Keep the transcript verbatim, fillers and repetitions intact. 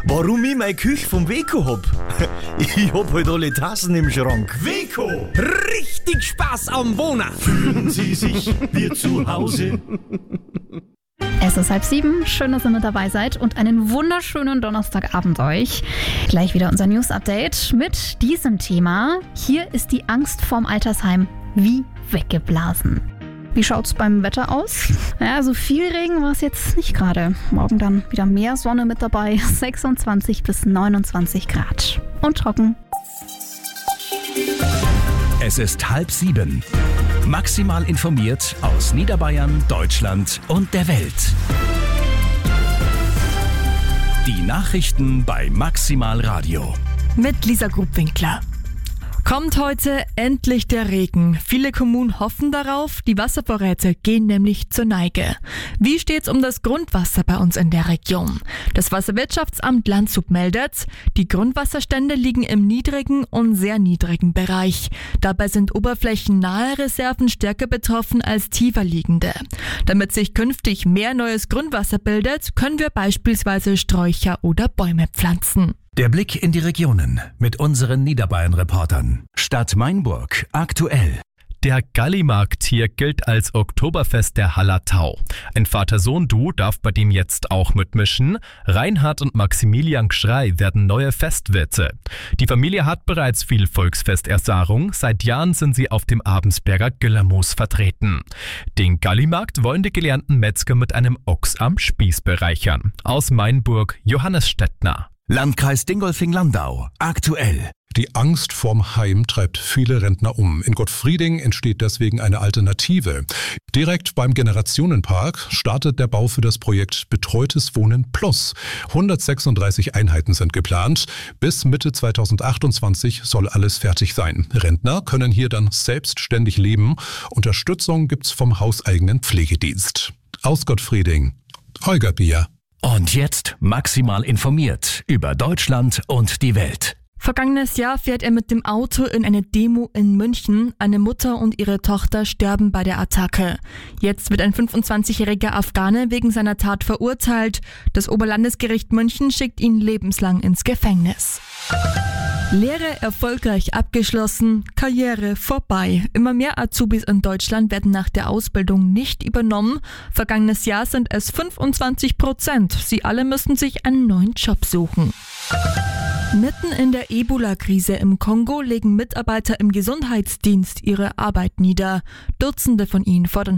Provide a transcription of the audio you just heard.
warum ich meine Küche vom Weco hab? Ich hab halt alle Tassen im Schrank. Weco, richtig Spaß am Wohnen. Fühlen Sie sich wie zu Hause. Es ist halb sieben, schön, dass ihr mit dabei seid und einen wunderschönen Donnerstagabend euch. Gleich wieder unser News-Update mit diesem Thema. Hier ist die Angst vorm Altersheim wie weggeblasen. Wie schaut's beim Wetter aus? Ja, so viel Regen war es jetzt nicht gerade. Morgen dann wieder mehr Sonne mit dabei, sechsundzwanzig bis neunundzwanzig Grad. Und trocken. Es ist halb sieben. Maximal informiert aus Niederbayern, Deutschland und der Welt. Die Nachrichten bei Maximal Radio. Mit Lisa Grubwinkler. Kommt heute endlich der Regen. Viele Kommunen hoffen darauf, die Wasservorräte gehen nämlich zur Neige. Wie steht's um das Grundwasser bei uns in der Region? Das Wasserwirtschaftsamt Landshut meldet, die Grundwasserstände liegen im niedrigen und sehr niedrigen Bereich. Dabei sind oberflächennahe Reserven stärker betroffen als tiefer liegende. Damit sich künftig mehr neues Grundwasser bildet, können wir beispielsweise Sträucher oder Bäume pflanzen. Der Blick in die Regionen mit unseren Niederbayern-Reportern. Stadt Mainburg aktuell. Der Gallimarkt hier gilt als Oktoberfest der Hallertau. Ein Vater-Sohn-Duo darf bei dem jetzt auch mitmischen. Reinhard und Maximilian Gschrei werden neue Festwirte. Die Familie hat bereits viel Volksfesterfahrung. Seit Jahren sind sie auf dem Abensberger Güllermoos vertreten. Den Gallimarkt wollen die gelernten Metzger mit einem Ochs am Spieß bereichern. Aus Mainburg Johannes Stettner. Landkreis Dingolfing-Landau aktuell. Die Angst vorm Heim treibt viele Rentner um. In Gottfrieding entsteht deswegen eine Alternative. Direkt beim Generationenpark startet der Bau für das Projekt Betreutes Wohnen Plus. hundertsechsunddreißig Einheiten sind geplant. Bis Mitte zweitausendachtundzwanzig soll alles fertig sein. Rentner können hier dann selbstständig leben. Unterstützung gibt's vom hauseigenen Pflegedienst. Aus Gottfrieding, Holger Bier. Und jetzt maximal informiert über Deutschland und die Welt. Vergangenes Jahr fährt er mit dem Auto in eine Demo in München. Eine Mutter und ihre Tochter sterben bei der Attacke. Jetzt wird ein fünfundzwanzigjähriger Afghane wegen seiner Tat verurteilt. Das Oberlandesgericht München schickt ihn lebenslang ins Gefängnis. Lehre erfolgreich abgeschlossen, Karriere vorbei. Immer mehr Azubis in Deutschland werden nach der Ausbildung nicht übernommen. Vergangenes Jahr sind es fünfundzwanzig Prozent. Sie alle müssen sich einen neuen Job suchen. Mitten in der Ebola-Krise im Kongo legen Mitarbeiter im Gesundheitsdienst ihre Arbeit nieder. Dutzende von ihnen fordern